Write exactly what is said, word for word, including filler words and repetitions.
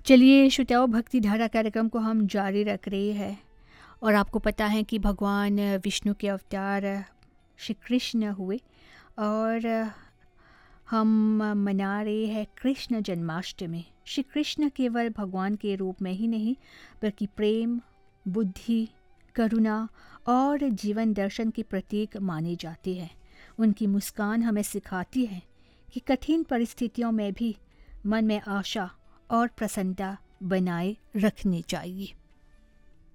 चलिए श्रोताओं, भक्ति धारा कार्यक्रम को हम जारी रख रहे हैं और आपको पता है कि भगवान विष्णु के अवतार श्री कृष्ण हुए और हम मना रहे हैं कृष्ण जन्माष्टमी। श्री कृष्ण केवल भगवान के रूप में ही नहीं बल्कि प्रेम, बुद्धि, करुणा और जीवन दर्शन के प्रतीक माने जाते हैं। उनकी मुस्कान हमें सिखाती है कि कठिन परिस्थितियों में भी मन में आशा और प्रसन्नता बनाए रखनी चाहिए।